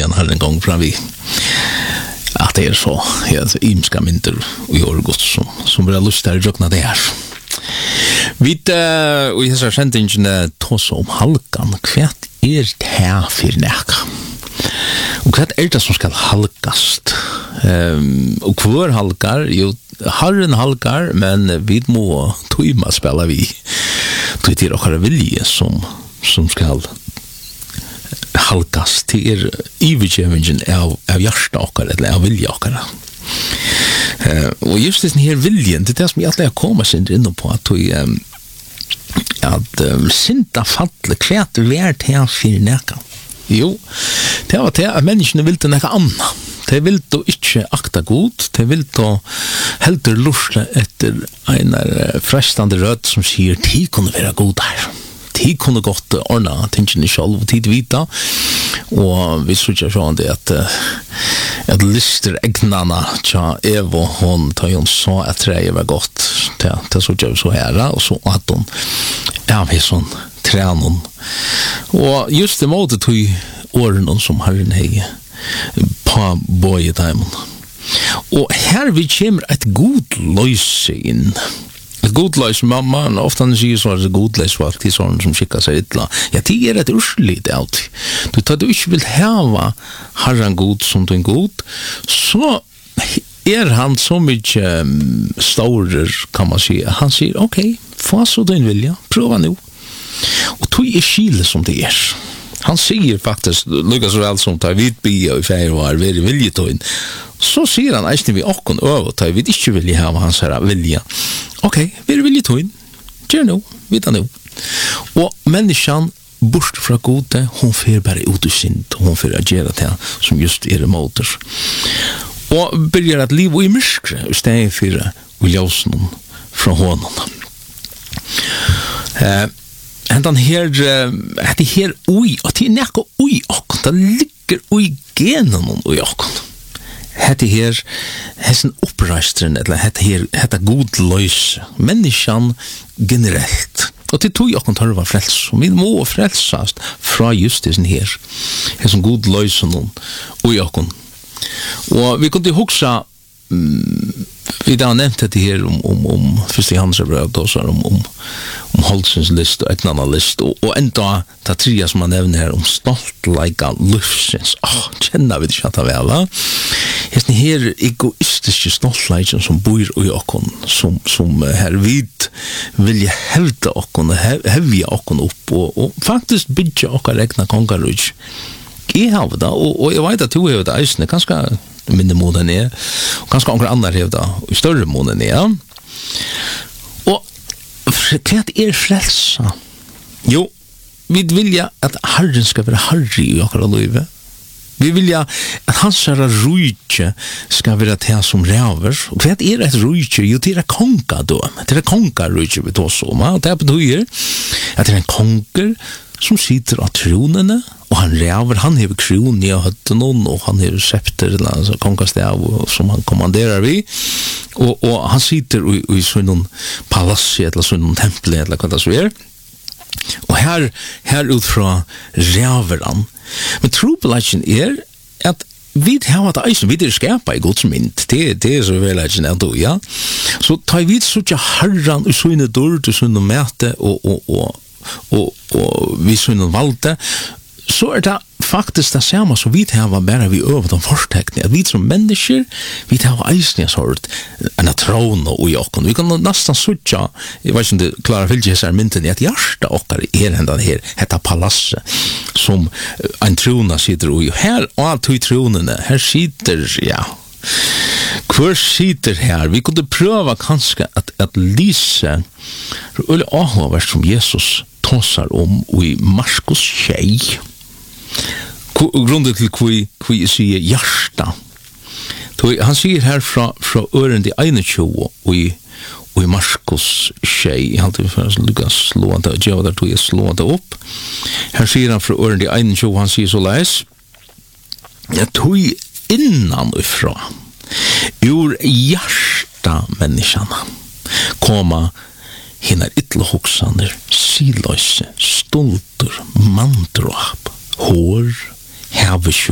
men har en gång fram vi att det är så helt imska mynter och gör gott som blir lustigare drökna det här. Vi och jag har känt inte tossa om halkan kvärt är det här för näka. Och kvärt är det som ska halkast. Och kvar halkar ju Herren halkar, men vi må tøyma spela vi. Det är också vilje som ska halkas till ivigevingen av hjärsta okkar, eller av vilja okkar. Och just den här viljen, det är det som jag alltid kommer sin in på, att synda falle kvärt värt här för näka. Jo, det var det att människorna vill näka anna. De vill då inte akta god, de vill då heldur lusla efter en frestande röd som säger de kunde vara god här. De kunde gott ordna tingen själv och tid vita. Och vi såg så det att lister ägnarna tja Evo hon tar hon sa att det var gott. Det såg jag så här och så att hon vi sån tränon. Och just det måte tog åren som Herren hej på boy time. Och här vi kommer ett god löse in. Ett god löse mamma ofta när säger så att det god löse faktiskt sån som skickar sig illa. Ja, det är ett ursligt allt. Du tar du inte vill ha Herren god som du är god, så är han så mycket större kan man säga. Han säger okej, få så din vilja, prova nu. Och tog är skil som det är. Han säger faktiskt, lyckas väl som tar vid bia i färg var väldigt viljetøyn. Så säger han ägst vi åkken över tar vi inte vilja ha hans här vilja. Okej, vi är viljetøyn. Gör nu, vita nu. Och människan bort från gode, hon får bara ut ur synd. Hon får agera det som just är motor. Och börjar att leva i mörskre istället för att ljusen från honom. Hentan her det her oi, og det nekka oi okon, det ligger oi genen oi okon. Det her hessen oppreistren, eller det god løys, menneskjan generelt. Og det tog okon tørva frels, og vi må frelsast fra just det her, hessen god løys oi okon. Og vi kunne hugsa vi har nämnt det här om första Johannesbrevet och så om Holsens list och en annan list och ända ta trea som man nämner här om stoltleika lufsens. Känner vi det att väl. Hesten här egoistiska stoltleiken som bor i okon som här vid vill hävda okon och hävja okon upp och faktiskt bygga och räkna kongarudj. Jag har det och jag vet att du har det är ganska mindre moden är och ganska några andra hävda i större moden är. Och kvart är frälsa. Jo, vi vill ju att Herren ska vara Herre i våra liv. Vi vill ju att hans rike ska vara det som räver. Och kvart är ett rike? Jo, det är konka då. Det är konka rike vi tar så. Och det betyder att det är en konker som sitter av tronen och han räver, han har kron i hötten och han har scepter alltså konkastav som han kommanderar vi och han sitter i sån palace eller sån tempel eller vad det så är. Och här utifrån räver han. Men trobelagen är att vi har att eisen vi skapa i Guds mynd. Det är så väl att ändå ja. Så tar vi så att Herren och såna dörr och såna mäte och vi såna valde så är det faktiskt det samma som vi har bara vi över de förteckningar. Vi som människor, vi har eisen sort en tron och jag vi kan nästan switcha. Jag vet inte klara vilket är mynten att hjärta och är ända här detta palats som en trona sitter i. Här och allt i tronen här sitter ja. Kvar sitter här. Vi kunde pröva kanske att lysa eller vad som Jesus talar om i Markus 6. Grundet till kvi säger hjärta. Han säger här från ören till 21 i Markus 6. Jag har alltid lyckats slå det. Jag har tog slå det upp. Här säger han från ören till 21. Han säger så läs. Jag tog innan ifrån. Ur hjärta människan komma hinner ytla hoksander, silöse, stolter, mandrap, hår, havesjö,